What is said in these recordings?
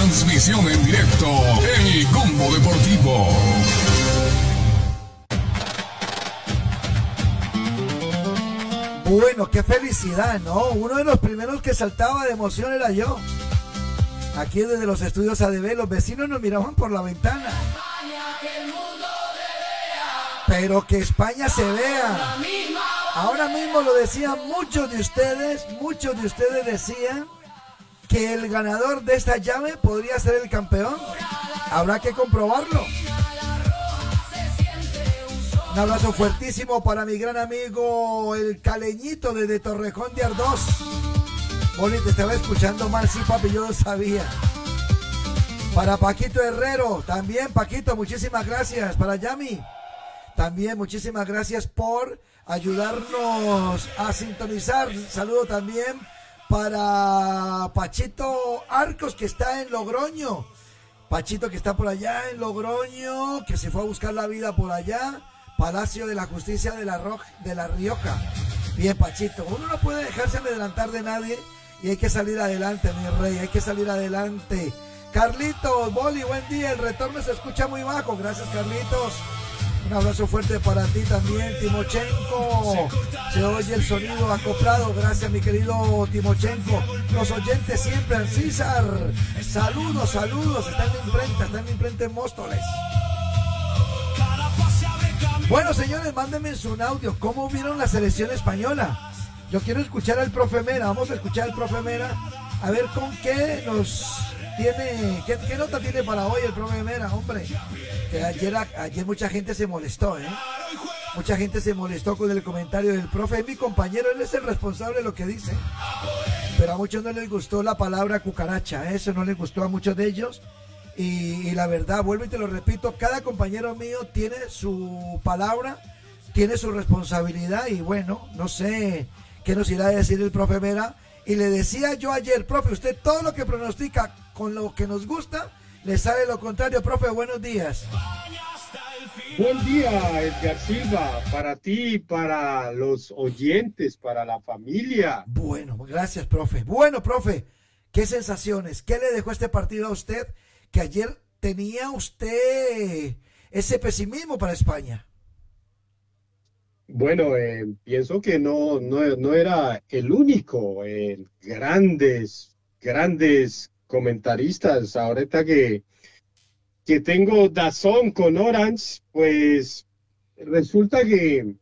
Transmisión en directo, El Combo Deportivo. Bueno, qué felicidad, ¿no? Uno de los primeros que saltaba de emoción era yo. Aquí desde los estudios ADB, los vecinos nos miraban por la ventana. Pero que España se vea. Ahora mismo lo decían muchos de ustedes decían que el ganador de esta llave podría ser el campeón. Habrá que comprobarlo. Un abrazo fuertísimo para mi gran amigo el Caleñito desde Torrejón de Ardós. Boli, te estaba escuchando mal, sí papi, yo lo sabía. Para Paquito Herrero, también Paquito, muchísimas gracias. Para Yami, también muchísimas gracias por ayudarnos a sintonizar. Saludo también para Pachito Arcos, que está en Logroño. Pachito, que está por allá en Logroño, que se fue a buscar la vida por allá. Palacio de la Justicia de la Rioja. Bien, Pachito, uno no puede dejarse adelantar de nadie y hay que salir adelante, mi rey, hay que salir adelante. Carlitos, Boli, buen día, el retorno se escucha muy bajo, gracias Carlitos. Un abrazo fuerte para ti también, Timochenko. Se oye el sonido acoplado, gracias mi querido Timochenko. Los oyentes siempre, César. Saludos, están en imprenta en Móstoles. Bueno, señores, mándenme un audio. ¿Cómo vieron la selección española? Yo quiero escuchar al profe Mera. Vamos a escuchar al profe Mera. A ver con qué nos tiene, qué nota tiene para hoy el profe Mera, hombre. Que ayer mucha gente se molestó, Mucha gente se molestó con el comentario del profe. Es mi compañero, él es el responsable de lo que dice. Pero a muchos no les gustó la palabra cucaracha. Eso no les gustó a muchos de ellos. Y la verdad, vuelvo y te lo repito, cada compañero mío tiene su palabra, tiene su responsabilidad y bueno, no sé qué nos irá a decir el profe Mera. Y le decía yo ayer, profe, usted todo lo que pronostica con lo que nos gusta, le sale lo contrario. Profe, buenos días. Buen día, Edgar Silva, para ti, para los oyentes, para la familia. Bueno, gracias, profe. Bueno, profe, ¿qué sensaciones? ¿Qué le dejó este partido a usted? Que ayer tenía usted ese pesimismo para España. Bueno, pienso que no era el único. Grandes comentaristas. Ahorita que tengo DAZN con Orange, pues resulta que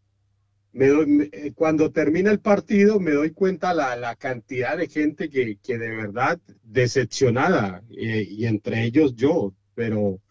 cuando termina el partido me doy cuenta la cantidad de gente que de verdad decepcionada, y entre ellos yo, pero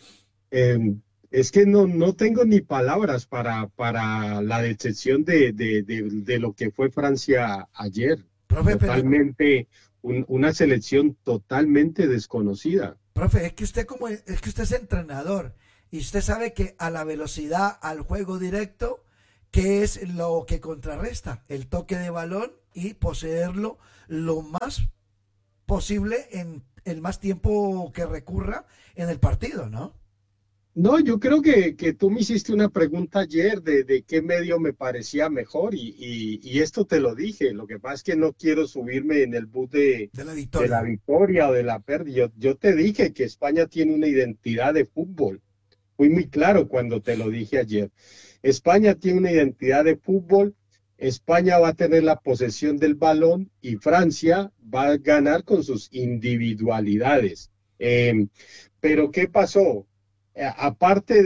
es que no tengo ni palabras para la decepción de lo que fue Francia ayer. Profe, totalmente, una selección totalmente desconocida. Profe, es que usted es entrenador y usted sabe que a la velocidad, al juego directo, ¿qué es lo que contrarresta? El toque de balón y poseerlo lo más posible en el más tiempo que recurra en el partido, ¿no? No, yo creo que tú me hiciste una pregunta ayer de qué medio me parecía mejor y esto te lo dije. Lo que pasa es que no quiero subirme en el bus de la victoria o de la pérdida. Yo te dije que España tiene una identidad de fútbol. Fui muy claro cuando te lo dije ayer. España tiene una identidad de fútbol, España va a tener la posesión del balón y Francia va a ganar con sus individualidades. Pero ¿qué pasó? Aparte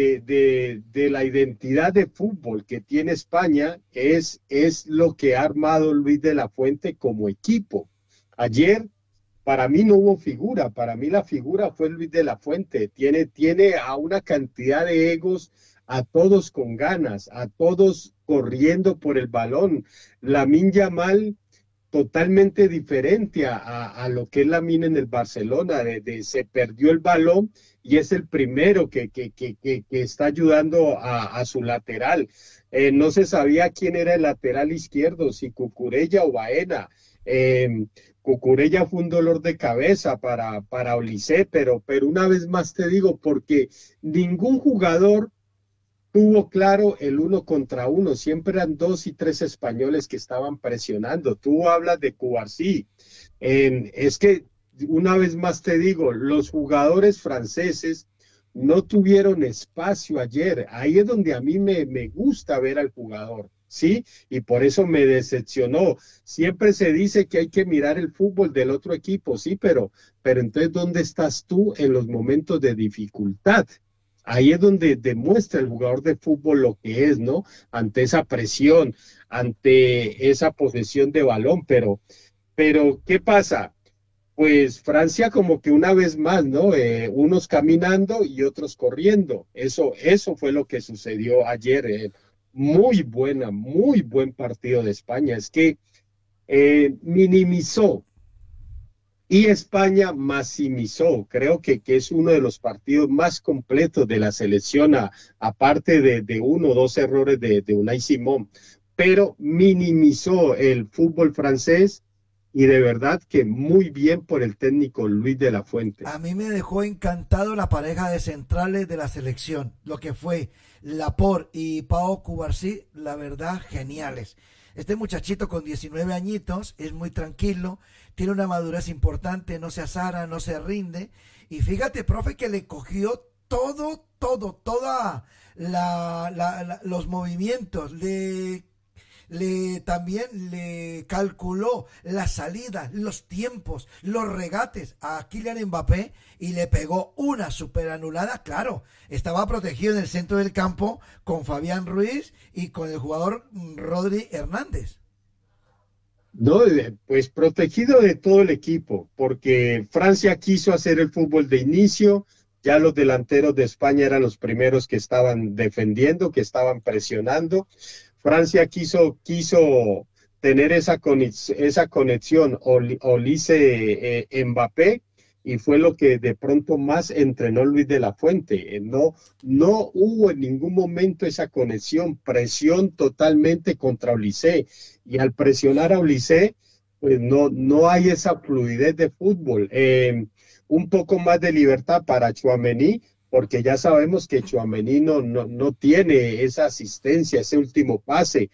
de la identidad de fútbol que tiene España, es lo que ha armado Luis de la Fuente como equipo. Ayer, para mí no hubo figura, para mí la figura fue Luis de la Fuente. Tiene a una cantidad de egos, a todos con ganas, a todos corriendo por el balón. Lamine Yamal totalmente diferente a lo que es Lamine en el Barcelona, se perdió el balón y es el primero que está ayudando a su lateral. No se sabía quién era el lateral izquierdo, si Cucurella o Baena. Cucurella fue un dolor de cabeza para Olise, pero una vez más te digo, porque ningún jugador tuvo claro el 1 contra 1, siempre eran 2 y 3 españoles que estaban presionando. Tú hablas de Cubarsí, es que una vez más te digo, los jugadores franceses no tuvieron espacio ayer. Ahí es donde a mí me gusta ver al jugador, ¿sí? Y por eso me decepcionó. Siempre se dice que hay que mirar el fútbol del otro equipo, sí, pero entonces, ¿dónde estás tú en los momentos de dificultad? Ahí es donde demuestra el jugador de fútbol lo que es, ¿no? Ante esa presión, ante esa posesión de balón, pero ¿qué pasa? Pues Francia como que una vez más, ¿no? Unos caminando y otros corriendo. Eso fue lo que sucedió ayer. Muy buen partido de España. Es que minimizó y España maximizó. Creo que es uno de los partidos más completos de la selección, aparte de uno o dos errores de Unai Simón, pero minimizó el fútbol francés. Y de verdad que muy bien por el técnico Luis de la Fuente. A mí me dejó encantado la pareja de centrales de la selección, lo que fue Laporte y Pau Cubarsí, la verdad, geniales. Este muchachito con 19 añitos es muy tranquilo, tiene una madurez importante, no se azara, no se rinde. Y fíjate, profe, que le cogió toda los movimientos, también le calculó la salida, los tiempos, los regates a Kylian Mbappé y le pegó una super anulada. Claro, estaba protegido en el centro del campo con Fabián Ruiz y con el jugador Rodri Hernández. No, pues protegido de todo el equipo, porque Francia quiso hacer el fútbol de inicio. Ya los delanteros de España eran los primeros que estaban defendiendo, que estaban presionando. Francia quiso tener esa conexión Olise-Mbappé, y fue lo que de pronto más entrenó Luis de la Fuente. No hubo en ningún momento esa conexión, presión totalmente contra Olise, y al presionar a Olise, pues no hay esa fluidez de fútbol. Un poco más de libertad para Tchouaméni, porque ya sabemos que Tchouaméni no tiene esa asistencia, ese último pase,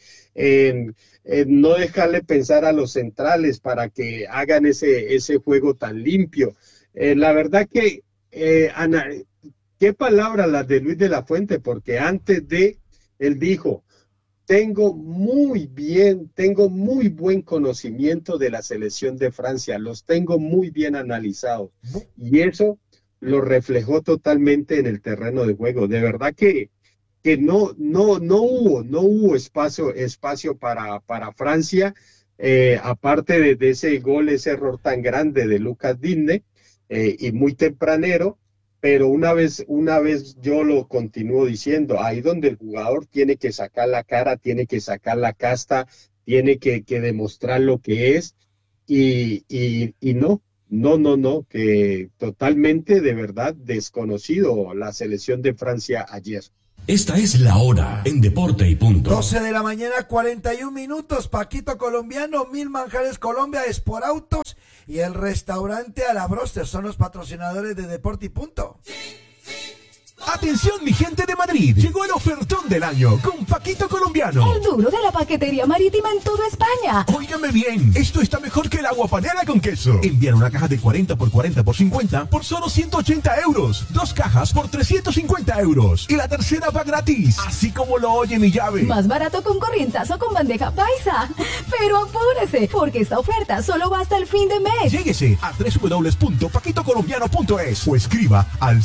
no dejarle pensar a los centrales para que hagan ese juego tan limpio. La verdad que, Ana, qué palabras las de Luis de la Fuente, porque él dijo, tengo muy buen conocimiento de la selección de Francia, los tengo muy bien analizados, y eso lo reflejó totalmente en el terreno de juego. De verdad que no hubo espacio para Francia, aparte de ese gol, ese error tan grande de Lucas Digne, y muy tempranero. Pero una vez yo lo continúo diciendo, ahí donde el jugador tiene que sacar la cara, tiene que sacar la casta, tiene que demostrar lo que es, y no, que totalmente, de verdad, desconocido la selección de Francia ayer. Esta es la hora en Deporte y Punto. 12 de la mañana, 41 minutos. Paquito Colombiano, Mil Manjares Colombia, Sport Autos y el restaurante A la Broster son los patrocinadores de Deporte y Punto. Atención, mi gente de Madrid, llegó el ofertón del año con Paquito Colombiano. El duro de la paquetería marítima en toda España. Óigame bien, esto está mejor que el agua panela con queso. Enviar una caja de 40 por 40 por 50 por solo 180 euros. 2 cajas por 350 euros. Y la tercera va gratis, así como lo oye mi llave. Más barato con corrientazo con bandeja paisa. Pero apúrese, porque esta oferta solo va hasta el fin de mes. Lléguese a www.paquitocolombiano.es o escriba al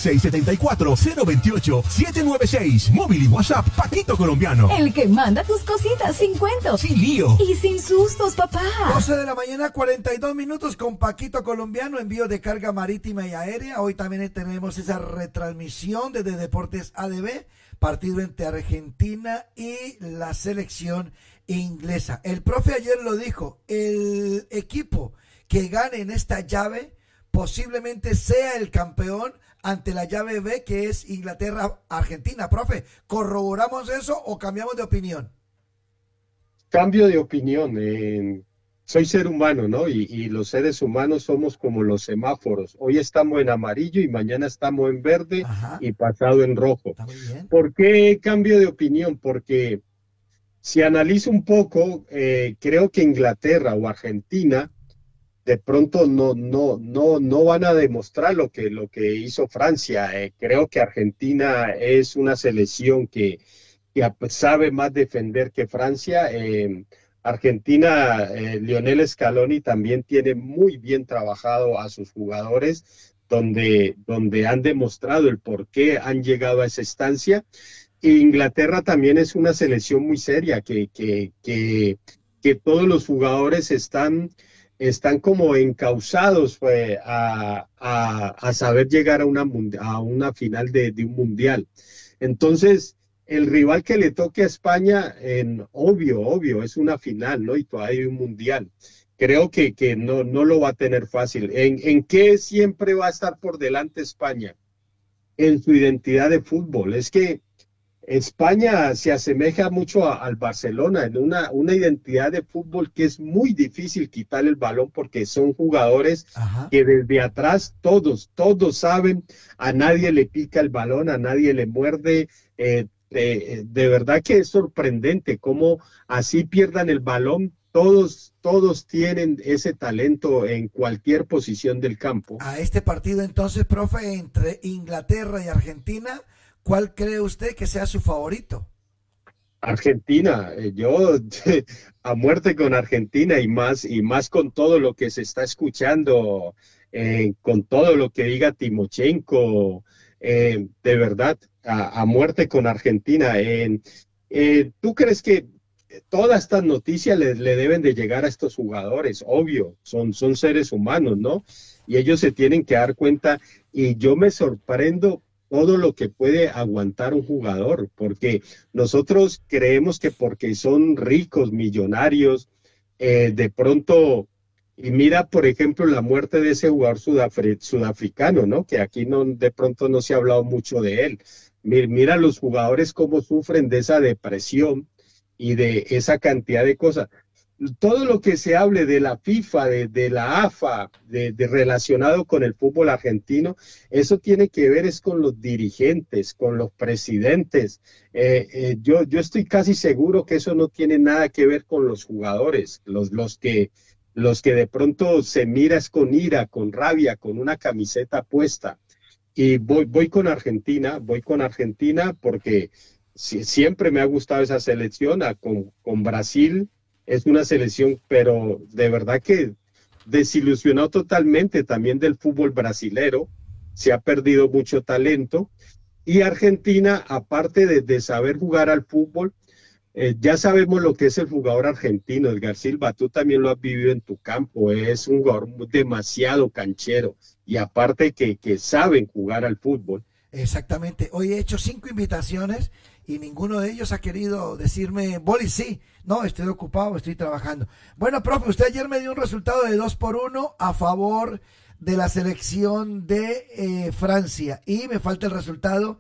674-028-796. Móvil y WhatsApp Paquito Colombiano. El que manda tus cositas sin cuentos. Sin lío. Y sin sustos, papá. 12 de la mañana, 42 minutos con Paquito Colombiano, envío de carga marítima y aérea. Hoy también tenemos esa retransmisión desde Deportes ADB, partido entre Argentina y la selección inglesa. El profe ayer lo dijo, el equipo que gane en esta llave posiblemente sea el campeón ante la llave B, que es Inglaterra-Argentina. Profe, ¿corroboramos eso o cambiamos de opinión? Cambio de opinión. Soy ser humano, ¿no? Y los seres humanos somos como los semáforos. Hoy estamos en amarillo y mañana estamos en verde. Ajá. Y pasado en rojo. Está muy bien. ¿Por qué cambio de opinión? Porque si analizo un poco, creo que Inglaterra o Argentina de pronto no van a demostrar lo que hizo Francia. Creo que Argentina es una selección que sabe más defender que Francia. Argentina, Lionel Scaloni también tiene muy bien trabajado a sus jugadores, donde han demostrado el por qué han llegado a esa instancia. Y Inglaterra también es una selección muy seria, que todos los jugadores están como encausados a saber llegar a una final de un mundial. Entonces, el rival que le toque a España, obvio, es una final, ¿no? Y todavía hay un mundial. Creo que no lo va a tener fácil. ¿En qué siempre va a estar por delante España? En su identidad de fútbol. Es que España se asemeja mucho al Barcelona, en una identidad de fútbol que es muy difícil quitar el balón, porque son jugadores que desde atrás todos saben, a nadie le pica el balón, a nadie le muerde. De verdad que es sorprendente cómo así pierdan el balón. Todos tienen ese talento en cualquier posición del campo. A este partido entonces, profe, entre Inglaterra y Argentina, ¿cuál cree usted que sea su favorito? Argentina, yo a muerte con Argentina, y más con todo lo que se está escuchando, con todo lo que diga Timochenko, de verdad, a muerte con Argentina. ¿Tú crees que todas estas noticias le deben de llegar a estos jugadores? Obvio, son seres humanos, ¿no? Y ellos se tienen que dar cuenta, y yo me sorprendo todo lo que puede aguantar un jugador, porque nosotros creemos que porque son ricos, millonarios, de pronto, y mira, por ejemplo, la muerte de ese jugador sudafricano, ¿no? Que aquí de pronto no se ha hablado mucho de él. Mira los jugadores cómo sufren de esa depresión y de esa cantidad de cosas. Todo lo que se hable de la FIFA, de la AFA, de relacionado con el fútbol argentino, eso tiene que ver es con los dirigentes, con los presidentes. Yo estoy casi seguro que eso no tiene nada que ver con los jugadores, los que de pronto se miras con ira, con rabia, con una camiseta puesta. Y voy con Argentina porque siempre me ha gustado esa selección, con Brasil. Es una selección, pero de verdad que desilusionó totalmente también del fútbol brasilero. Se ha perdido mucho talento. Y Argentina, aparte de saber jugar al fútbol, ya sabemos lo que es el jugador argentino. Edgar Silva, tú también lo has vivido en tu campo. Es un jugador demasiado canchero. Y aparte que saben jugar al fútbol. Exactamente. Hoy he hecho 5 invitaciones y ninguno de ellos ha querido decirme, Boli, sí, no, estoy ocupado, estoy trabajando. Bueno, profe, usted ayer me dio un resultado de 2-1 a favor de la selección de Francia, y me falta el resultado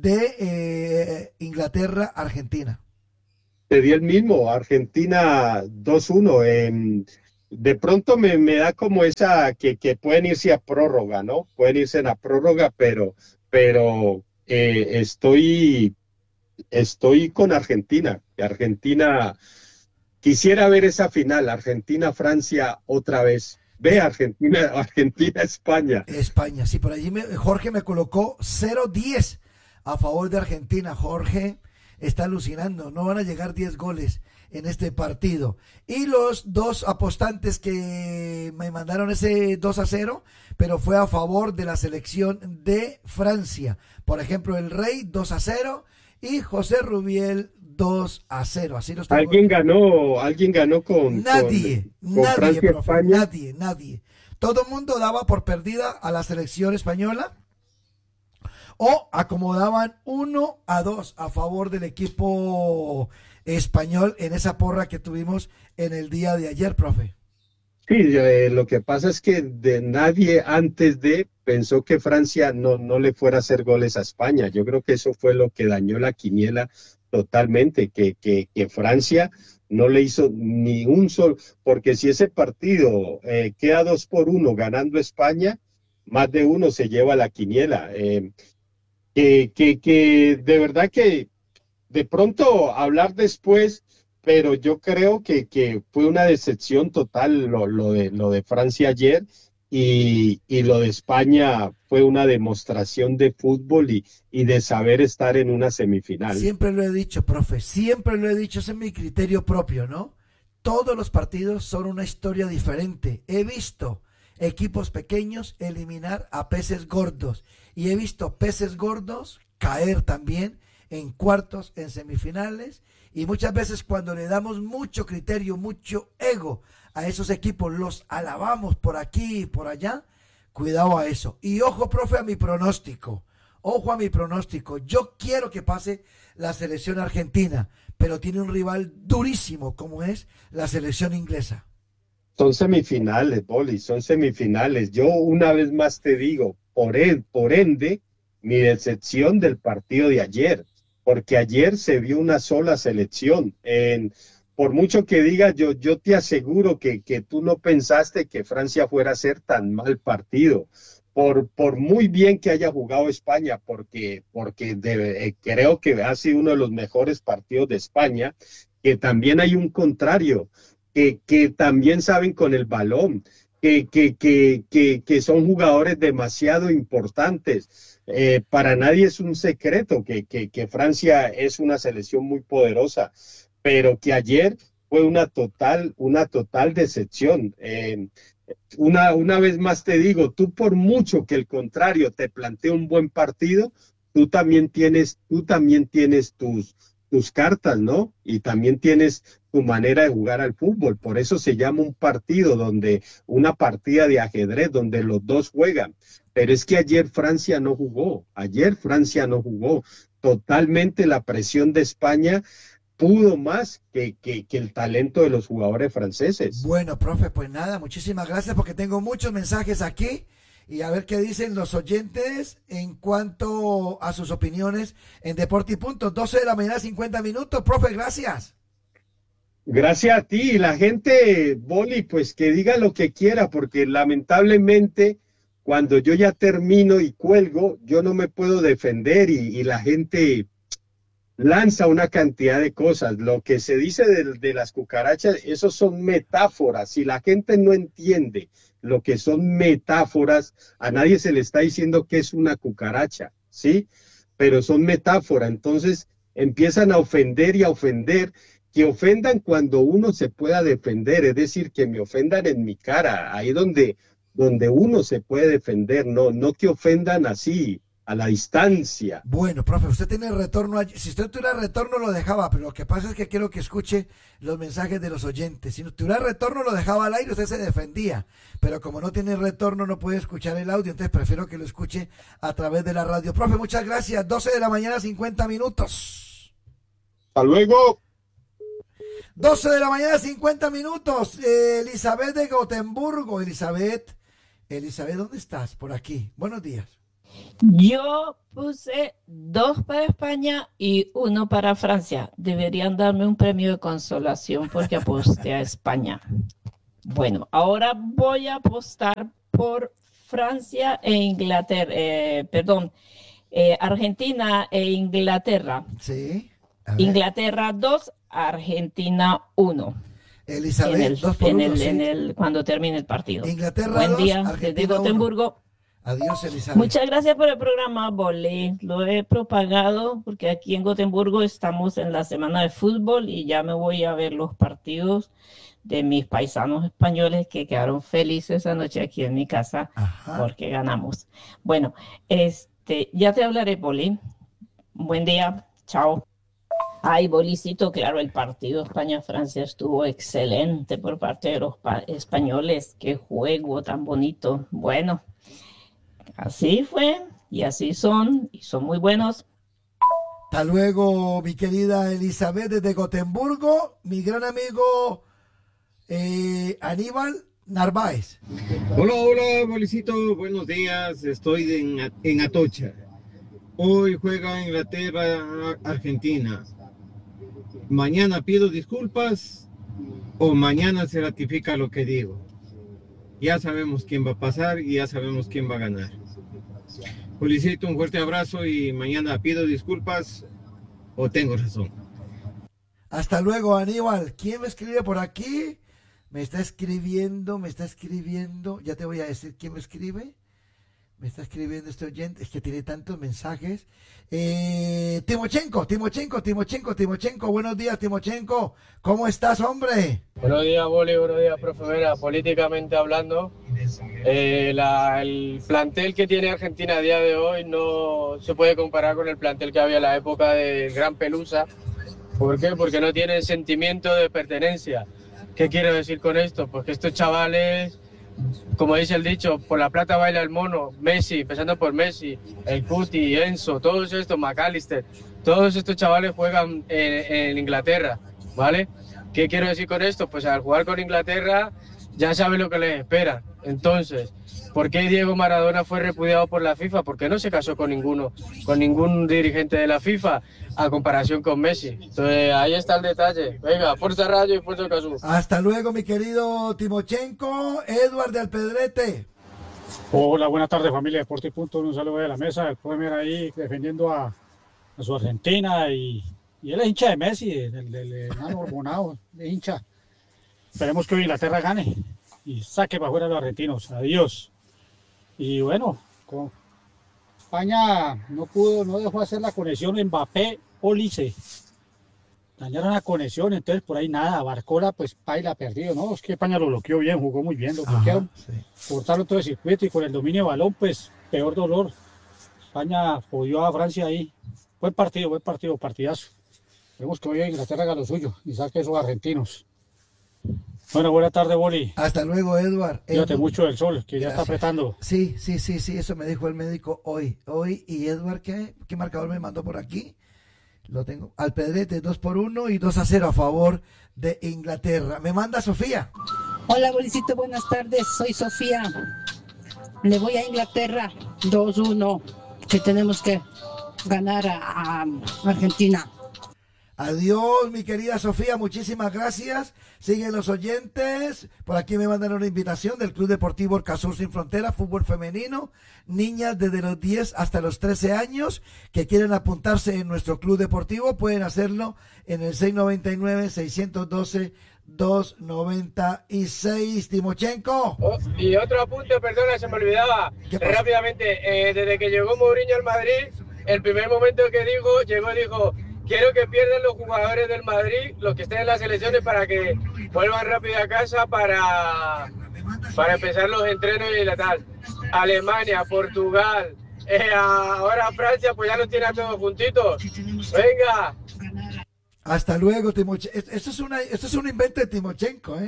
de Inglaterra-Argentina. Te di el mismo, Argentina 2-1. De pronto me da como esa que pueden irse a prórroga, ¿no? Pueden irse a prórroga, pero estoy con Argentina. Argentina, quisiera ver esa final, Argentina-Francia otra vez. Ve Argentina-España. España, sí, por allí Jorge me colocó 0-10 a favor de Argentina. Jorge está alucinando, no van a llegar 10 goles en este partido. Y los dos apostantes que me mandaron ese 2-0, pero fue a favor de la selección de Francia. Por ejemplo, el Rey 2-0 y José Rubiel 2-0. Así los tengo. ¿Alguien ganó con nadie, Francia, profe, España? Nadie. Todo el mundo daba por perdida a la selección española, o acomodaban 1-2 a favor del equipo español en esa porra que tuvimos en el día de ayer, profe. Sí, lo que pasa es que nadie antes pensó que Francia no le fuera a hacer goles a España. Yo creo que eso fue lo que dañó la quiniela totalmente, que Francia no le hizo ni un solo, porque si ese partido queda 2-1 ganando España, más de uno se lleva la quiniela. Que de verdad que de pronto hablar después pero yo creo que fue una decepción total lo de Francia ayer, y lo de España fue una demostración de fútbol y de saber estar en una semifinal. Siempre lo he dicho, profe, siempre lo he dicho, ese es mi criterio propio, ¿no? Todos los partidos son una historia diferente. He visto equipos pequeños eliminar a peces gordos y he visto peces gordos caer también en cuartos, en semifinales, y muchas veces cuando le damos mucho criterio, mucho ego a esos equipos, los alabamos por aquí y por allá, cuidado a eso. Y ojo, profe, a mi pronóstico, ojo a mi pronóstico, yo quiero que pase la selección argentina, pero tiene un rival durísimo como es la selección inglesa. Son semifinales, Boli, son semifinales. Yo una vez más te digo, por ende, mi decepción del partido de ayer, porque ayer se vio una sola selección. Por mucho que digas, yo te aseguro que tú no pensaste que Francia fuera a ser tan mal partido. Por muy bien que haya jugado España, porque creo que ha sido uno de los mejores partidos de España, que también hay un contrario, que también saben con el balón, que son jugadores demasiado importantes. Para nadie es un secreto que Francia es una selección muy poderosa, pero que ayer fue una total decepción. Una vez más te digo, tú por mucho que el contrario te plantee un buen partido, tú también tienes tus cartas, ¿no? Y también tienes tu manera de jugar al fútbol. Por eso se llama un partido, una partida de ajedrez, donde los dos juegan. Pero es que ayer Francia no jugó. Totalmente la presión de España pudo más que el talento de los jugadores franceses. Bueno, profe, pues nada, muchísimas gracias, porque tengo muchos mensajes aquí y a ver qué dicen los oyentes en cuanto a sus opiniones en Deporte y Punto. 12 de la mañana, 50 minutos. Profe, gracias. Gracias a ti. Y la gente, Boli, pues que diga lo que quiera, porque lamentablemente cuando yo ya termino y cuelgo, yo no me puedo defender y la gente lanza una cantidad de cosas. Lo que se dice de las cucarachas, esos son metáforas. Si la gente no entiende lo que son metáforas, a nadie se le está diciendo que es una cucaracha, ¿sí? Pero son metáforas. Entonces empiezan a ofender y a ofender, que ofendan cuando uno se pueda defender, es decir, que me ofendan en mi cara, ahí donde uno se puede defender, no que ofendan así, a la distancia. Bueno, profe, usted tiene retorno. Si usted tuviera retorno lo dejaba, pero lo que pasa es que quiero que escuche los mensajes de los oyentes. Si no tuviera retorno lo dejaba al aire, usted se defendía. Pero como no tiene retorno no puede escuchar el audio, entonces prefiero que lo escuche a través de la radio. Profe, muchas gracias. 12 de la mañana, 50 minutos. Hasta luego. 12 de la mañana, 50 minutos. Elizabeth de Gotemburgo. Elizabeth, ¿dónde estás? Por aquí. Buenos días. Yo puse 2 para España y 1 para Francia. Deberían darme un premio de consolación porque aposté a España. Bueno, ahora voy a apostar por Francia e Inglaterra, Argentina e Inglaterra. Sí. Inglaterra 2, Argentina 1. Elizabeth, 2 por 1, sí. Cuando termine el partido. Inglaterra Buen 2, día, Argentina desde Gotemburgo. 1. Adiós, Elizabeth. Muchas gracias por el programa, Boli. Lo he propagado porque aquí en Gotemburgo estamos en la semana de fútbol y ya me voy a ver los partidos de mis paisanos españoles que quedaron felices anoche aquí en mi casa. Ajá. Porque ganamos. Bueno, ya te hablaré, Boli. Buen día. Chao. Ay, Bolicito, claro, el partido España-Francia estuvo excelente por parte de los españoles. Qué juego tan bonito. Bueno, así fue y así son y son muy buenos. Hasta luego, mi querida Elizabeth desde Gotemburgo, mi gran amigo Aníbal Narváez. Hola, Bolicito, buenos días, estoy en Atocha. Hoy juega Inglaterra-Argentina. Mañana pido disculpas o mañana se ratifica lo que digo. Ya sabemos quién va a pasar y ya sabemos quién va a ganar. Felicito, un fuerte abrazo y mañana pido disculpas o tengo razón. Hasta luego, Aníbal. ¿Quién me escribe por aquí? Me está escribiendo. Ya te voy a decir quién me escribe. Me está escribiendo este oyente. Es que tiene tantos mensajes. Timochenko. Buenos días, Timochenko. ¿Cómo estás, hombre? Buenos días, Boli. Buenos días, profe Vera. Políticamente hablando, el plantel que tiene Argentina a día de hoy no se puede comparar con el plantel que había en la época del Gran Pelusa. ¿Por qué? Porque no tienen sentimiento de pertenencia. ¿Qué quiero decir con esto? Pues que estos chavales, como dice el dicho, por la plata baila el mono. Messi, empezando por Messi, el Cuti, Enzo, todos estos, McAllister, todos estos chavales juegan en Inglaterra, ¿vale? ¿Qué quiero decir con esto? Pues al jugar con Inglaterra ya saben lo que les espera. Entonces, ¿por qué Diego Maradona fue repudiado por la FIFA? Porque no se casó con ningún dirigente de la FIFA, a comparación con Messi. Entonces, ahí está el detalle. Venga, fuerza Rayo y fuerza Cazú. Hasta luego, mi querido Timochenko. Edward de Alpedrete. Hola, buenas tardes, familia Deporte y Punto. Un saludo de la mesa. El primer ahí defendiendo a su Argentina y él es hincha de Messi, del enano hormonado, de hincha. Esperemos que hoy Inglaterra gane y saque para afuera a los argentinos. Adiós. Y bueno, con España no dejó hacer la conexión Mbappé-Olise. Dañaron la conexión, entonces por ahí nada, Barcola pues paila perdido, ¿no? Es que España lo bloqueó bien, jugó muy bien, lo bloquearon, cortaron todo el circuito y con el dominio de balón pues peor dolor. España jodió a Francia ahí. Buen partidazo. Esperemos que hoy Inglaterra haga lo suyo y saque esos argentinos. Bueno, buena tarde, Boli. Hasta luego, Edward. Cuídate mucho del sol, que ya está apretando. Sí, eso me dijo el médico hoy. Y Edward, ¿qué marcador me mandó por aquí? Lo tengo. Alpedrete, 2-1 y 2-0 a favor de Inglaterra. Me manda Sofía. Hola, Bolicito, buenas tardes. Soy Sofía. Le voy a Inglaterra, 2-1, que tenemos que ganar a Argentina. Adiós, mi querida Sofía, muchísimas gracias. Siguen los oyentes. Por aquí me mandan una invitación del Club Deportivo Orcasur Sin Frontera, fútbol femenino, niñas desde los 10 hasta los 13 años que quieren apuntarse en nuestro club deportivo, pueden hacerlo en el 699-612-296. Timochenko. Y otro apunte, perdona, se me olvidaba. Rápidamente, desde que llegó Mourinho al Madrid, el primer momento que dijo, dijo: quiero que pierdan los jugadores del Madrid, los que estén en las selecciones, para que vuelvan rápido a casa para empezar los entrenos y la tal. Alemania, Portugal, ahora Francia, pues ya los tiene a todos juntitos. Venga. Hasta luego, Timochenko. Esto es un invento de Timochenko,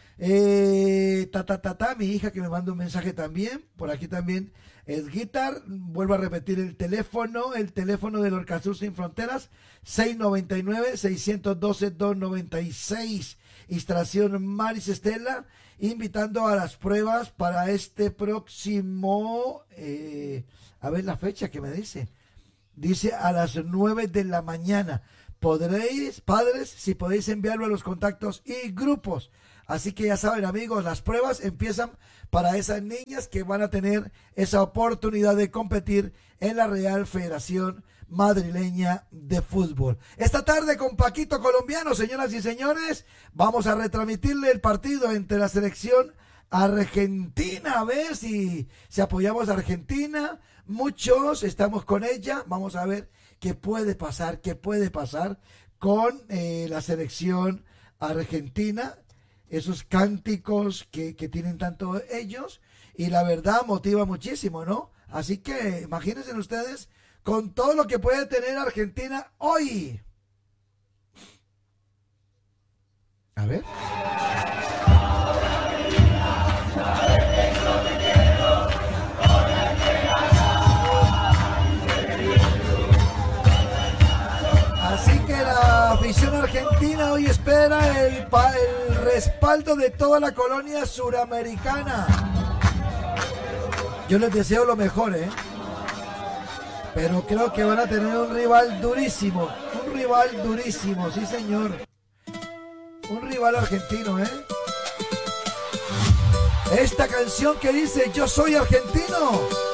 mi hija que me manda un mensaje también. Por aquí también es Guitar. Vuelvo a repetir el teléfono del Orcasur Sin Fronteras, 699-612-296. Instalación Maris Estela, invitando a las pruebas para este próximo, a ver la fecha que me dice a las 9 de la mañana. Podréis, padres, si podéis enviarlo a los contactos y grupos. Así que ya saben, amigos, las pruebas empiezan para esas niñas que van a tener esa oportunidad de competir en la Real Federación Madrileña de Fútbol. Esta tarde con Paquito Colombiano, señoras y señores, vamos a retransmitirle el partido entre la selección argentina, a ver si apoyamos a Argentina. Muchos estamos con ella, vamos a ver qué puede pasar con la selección argentina. Esos cánticos que tienen tanto ellos, y la verdad motiva muchísimo, ¿no? Así que imagínense ustedes con todo lo que puede tener Argentina hoy. A ver. Así que la afición argentina hoy espera el respaldo de toda la colonia suramericana. Yo les deseo lo mejor, pero creo que van a tener un rival durísimo, sí señor. Un rival argentino, Esta canción que dice: yo soy argentino.